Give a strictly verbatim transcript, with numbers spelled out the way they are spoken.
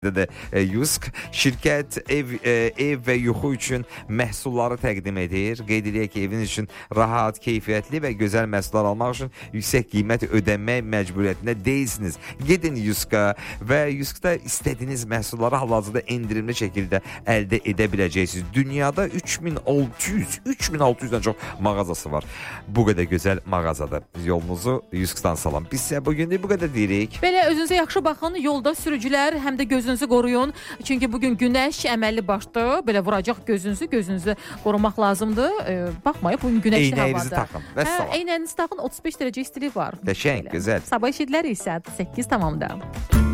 de Yusk şirkət ev, ev və yuxu üçün məhsulları təqdim edir. Qeyd edək ki, eviniz üçün rahat, keyfiyyətli və gözəl məhsullar almaq üçün yüksək qiymət ödəmək məcburiyyətində deyilsiniz. Gedin Yuska və Yuskda istədiyiniz məhsulları hal-hazırda endirimli şəkildə əldə edə biləcəksiniz. Dünyada üç min altı yüzdən çox mağazası var. Bu qədər gözəl mağazada yolunuzu Yuskdan salam. Biz sizə bugün də bu qədər deyirik. Belə özünüzə yaxşı baxın, yolda sürücülər, həm də gözünüzü qoruyun. Çünki bugün günəş əməlli başlı belə vuracaq gözünüzü, gözünüzü qorumaq lazımdır. E, baxmayın, bugün günəşli havadır. Eynəyinizi taxın. Və hə, salam. Eynəyinizi taxın, otuz beş dərəcə istilik var. Qəşəng, gözəl. Sabah eşidilər isə səkkiz tamamda.